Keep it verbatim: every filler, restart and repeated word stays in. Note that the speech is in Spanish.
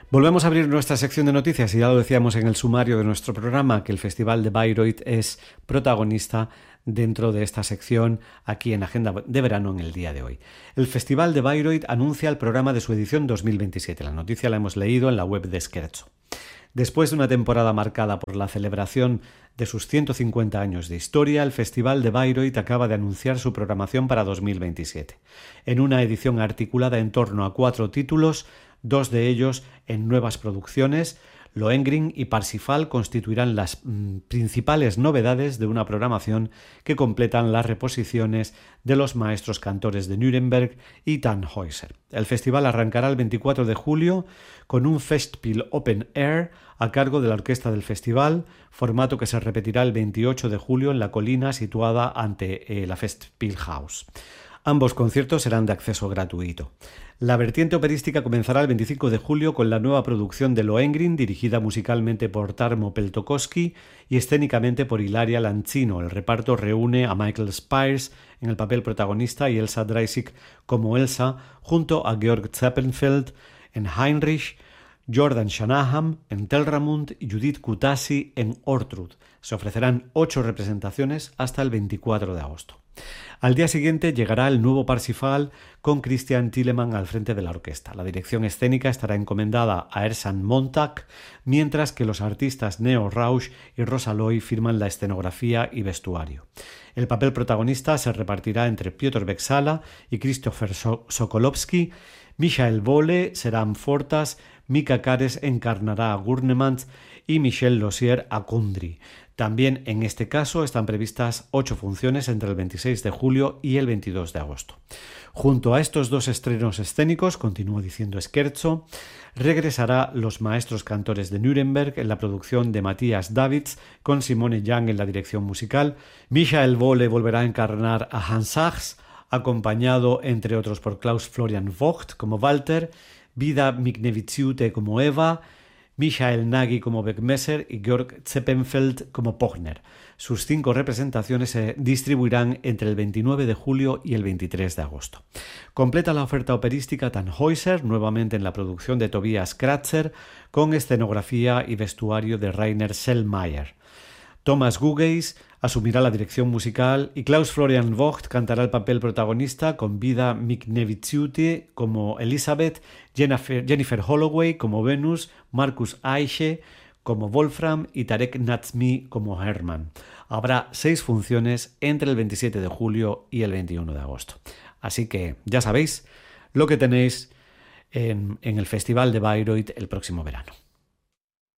Volvemos a abrir nuestra sección de noticias y ya lo decíamos en el sumario de nuestro programa que el Festival de Bayreuth es protagonista dentro de esta sección aquí en Agenda de Verano en el día de hoy. El Festival de Bayreuth anuncia el programa de su edición dos mil veintisiete. La noticia la hemos leído en la web de Scherzo. Después de una temporada marcada por la celebración de sus ciento cincuenta años de historia, el Festival de Bayreuth acaba de anunciar su programación para dos mil veintisiete. En una edición articulada en torno a cuatro títulos, dos de ellos en nuevas producciones, Lohengrin y Parsifal constituirán las mm, principales novedades de una programación que completan las reposiciones de los maestros cantores de Nuremberg y Tannhäuser. El festival arrancará el veinticuatro de julio con un Festspiel Open Air a cargo de la orquesta del festival, formato que se repetirá el veintiocho de julio en la colina situada ante eh, la Festspielhaus. Ambos conciertos serán de acceso gratuito. La vertiente operística comenzará el veinticinco de julio con la nueva producción de Lohengrin, dirigida musicalmente por Tarmo Peltokoski y escénicamente por Ilaria Lancino. El reparto reúne a Michael Spires en el papel protagonista y Elsa Dreisig como Elsa, junto a Georg Zappenfeld en Heinrich, Jordan Shanahan en Telramund y Judith Kutasi en Ortrud. Se ofrecerán ocho representaciones hasta el veinticuatro de agosto. Al día siguiente llegará el nuevo Parsifal con Christian Thielemann al frente de la orquesta. La dirección escénica estará encomendada a Ersan Montag, mientras que los artistas Neo Rausch y Rosa Loy firman la escenografía y vestuario. El papel protagonista se repartirá entre Piotr Beksala y Krzysztof Sokolowski. Michael Bolle será Fortas, Mika Kares encarnará a Gurnemans y Michel Losier a Kundry. También en este caso están previstas ocho funciones entre el veintiséis de julio y el veintidós de agosto. Junto a estos dos estrenos escénicos, continúo diciendo Scherzo, regresará Los Maestros Cantores de Nuremberg en la producción de Matthias Davids con Simone Young en la dirección musical. Michael Bolle volverá a encarnar a Hans Sachs, acompañado entre otros por Klaus Florian Vogt como Walter, Vida Mikneviciute como Eva, Michael Nagy como Beckmesser y Georg Zeppenfeld como Pogner. Sus cinco representaciones se distribuirán entre el veintinueve de julio y el veintitrés de agosto. Completa la oferta operística Tannhäuser, nuevamente en la producción de Tobias Kratzer, con escenografía y vestuario de Rainer Sellmayer. Thomas Gugeis asumirá la dirección musical y Klaus Florian Vogt cantará el papel protagonista con Vida Mikneviciute como Elizabeth, Jennifer, Jennifer Holloway como Venus, Markus Eiche como Wolfram y Tarek Nazmi como Hermann. Habrá seis funciones entre el veintisiete de julio y el veintiuno de agosto. Así que ya sabéis lo que tenéis en, en el Festival de Bayreuth el próximo verano.